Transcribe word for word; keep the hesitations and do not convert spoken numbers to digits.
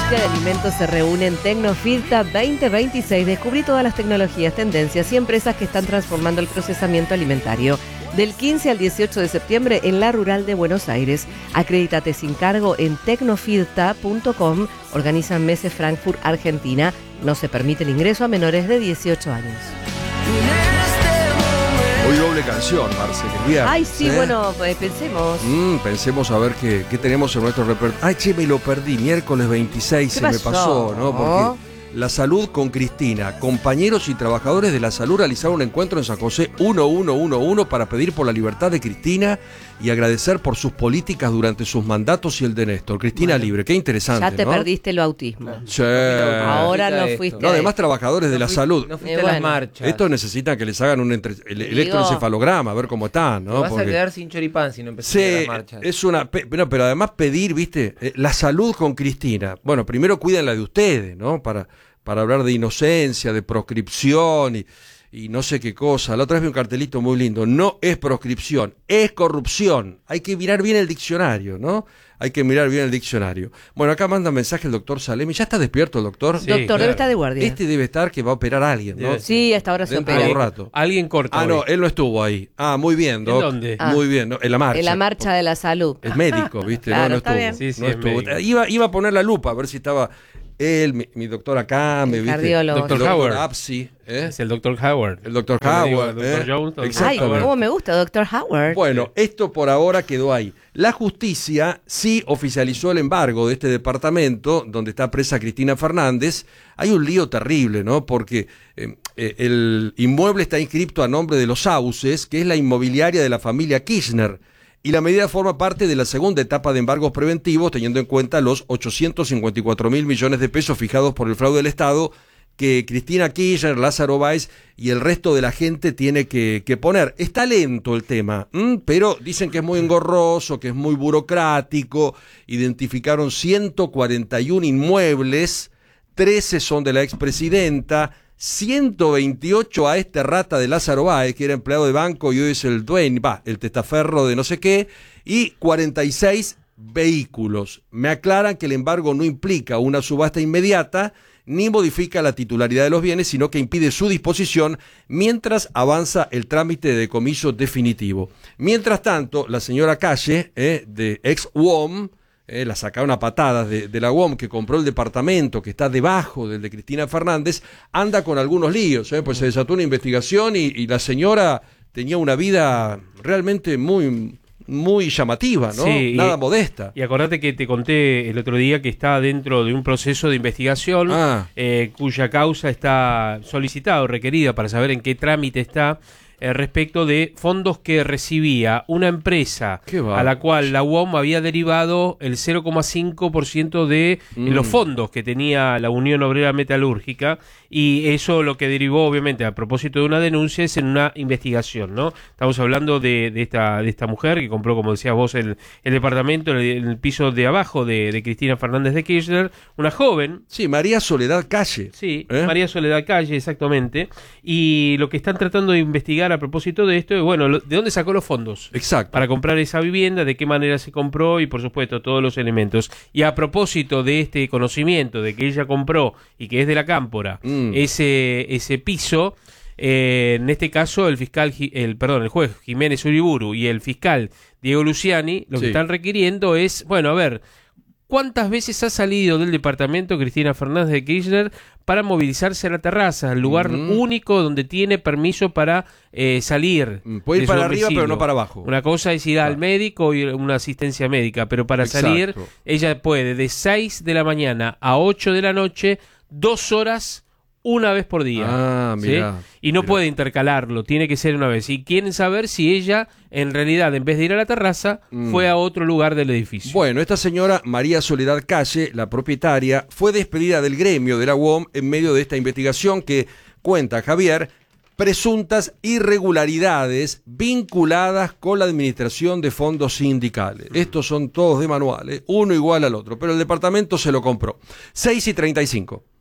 industria de alimentos se reúne en Tecnofilta veinte veintiséis. Descubrí todas las tecnologías, tendencias y empresas que están transformando el procesamiento alimentario. Del quince al dieciocho de septiembre en la Rural de Buenos Aires. Acredítate sin cargo en tecnofilta punto com. Organizan Meses Frankfurt, Argentina. No se permite el ingreso a menores de dieciocho años. Hoy doble canción, Marce, que el viernes. Ay, sí, ¿eh? Bueno, pues pensemos. Mm, pensemos a ver qué, qué tenemos en nuestro repertorio. Ay, che, me lo perdí. Miércoles veintiséis se pasó? me pasó, ¿no? Porque la salud con Cristina. Compañeros y trabajadores de la salud realizaron un encuentro en San José mil ciento once para pedir por la libertad de Cristina y agradecer por sus políticas durante sus mandatos y el de Néstor. Cristina bueno, libre, qué interesante, ya te ¿no? perdiste el autismo. Sí. Ahora no fuiste. No, además trabajadores de no la fuiste, salud. No fuiste eh, a bueno. las marchas. Estos necesitan que les hagan un entre, el, electroencefalograma, a ver cómo están, ¿no? Te vas Porque... a quedar sin choripán si no empezás Sí, a ir a las marchas. es una... Pe, no, pero además pedir, viste, eh, la salud con Cristina. Bueno, primero cuiden la de ustedes, ¿no? Para... para hablar de inocencia, de proscripción y, y no sé qué cosa. La otra vez vi un cartelito muy lindo. No es proscripción, es corrupción. Hay que mirar bien el diccionario, ¿no? Hay que mirar bien el diccionario. Bueno, acá manda mensaje el doctor Salemi. ¿Ya está despierto el doctor? Sí, doctor, claro. Debe estar de guardia. Este debe estar que va a operar a alguien, ¿no? Sí, hasta ahora se Dentro opera. de un rato. Alguien corta. Ah, no, hoy. él no estuvo ahí. Ah, muy bien, doc. ¿En dónde? Ah. Muy bien, no, en la marcha. En la marcha de la salud. Es médico, ¿viste? Claro, no, no está estuvo. bien. Sí, sí, no es estuvo. médico. Iba, iba a poner la lupa a ver si estaba él, mi, mi doctor acá, me El viste. cardiólogo. Doctor El Howard. Apsi, ¿eh? Es el doctor Howard. El doctor Como digo, Howard, el doctor ¿eh? Jones, doctor Ay, Exactamente. cómo me gusta, doctor Howard. Bueno, esto por ahora quedó ahí. La justicia sí oficializó el embargo de este departamento donde está presa Cristina Fernández. Hay un lío terrible, ¿no? Porque eh, eh, el inmueble está inscrito a nombre de Los Sauces, que es la inmobiliaria de la familia Kirchner. Y la medida forma parte de la segunda etapa de embargos preventivos, teniendo en cuenta los ochocientos cincuenta y cuatro mil millones de pesos fijados por el fraude del Estado, que Cristina Kirchner, Lázaro Báez y el resto de la gente tiene que, que poner. Está lento el tema, ¿m? Pero dicen que es muy engorroso, que es muy burocrático. Identificaron ciento cuarenta y uno inmuebles, trece son de la expresidenta, ciento veintiocho a este rata de Lázaro Báez, que era empleado de banco y hoy es el dueño, va, el testaferro de no sé qué, y cuarenta y seis vehículos. Me aclaran que el embargo no implica una subasta inmediata, ni modifica la titularidad de los bienes, sino que impide su disposición mientras avanza el trámite de decomiso definitivo. Mientras tanto, la señora Calle, eh, de ex-U O M, Eh, la sacaron a patadas de, de la U O M, que compró el departamento que está debajo del de Cristina Fernández, anda con algunos líos, eh, pues se desató una investigación y, y la señora tenía una vida realmente muy, muy llamativa, ¿no? Sí, Nada y, modesta. Y acordate que te conté el otro día que está dentro de un proceso de investigación Ah. eh, cuya causa está solicitada o requerida para saber en qué trámite está. Respecto de fondos que recibía una empresa a la cual la U O M había derivado el cero coma cinco por ciento de mm. los fondos que tenía la Unión Obrera Metalúrgica, y eso lo que derivó obviamente a propósito de una denuncia es en una investigación, ¿no? Estamos hablando de, de esta de esta mujer que compró, como decías vos, el, el departamento en el, en el piso de abajo de, de Cristina Fernández de Kirchner, una joven. Sí, María Soledad Calle. Sí, ¿Eh? María Soledad Calle, exactamente. Y lo que están tratando de investigar a propósito de esto es, bueno, lo, ¿de dónde sacó los fondos? Exacto. Para comprar esa vivienda, de qué manera se compró y, por supuesto, todos los elementos. Y a propósito de este conocimiento de que ella compró y que es de la Cámpora, mm. ese, ese piso, eh, en este caso el fiscal, el perdón, el juez Jiménez Uriburu y el fiscal Diego Luciani, lo sí. que están requiriendo es, bueno, a ver, ¿cuántas veces ha salido del departamento Cristina Fernández de Kirchner para movilizarse a la terraza, el lugar mm. único donde tiene permiso para eh, salir? Puede ir para arriba, pero no para abajo. Una cosa es ir claro. al médico y una asistencia médica, pero para Exacto. salir, ella puede de seis de la mañana a ocho de la noche, dos horas una vez por día. Ah, mira. ¿sí? Y no mirá. puede intercalarlo, tiene que ser una vez. Y quieren saber si ella, en realidad, en vez de ir a la terraza, mm. fue a otro lugar del edificio. Bueno, esta señora María Soledad Calle, la propietaria, fue despedida del gremio de la U O M en medio de esta investigación que cuenta, Javier, presuntas irregularidades vinculadas con la administración de fondos sindicales. Mm. Estos son todos de manuales, uno igual al otro, pero el departamento se lo compró. seis y treinta y cinco.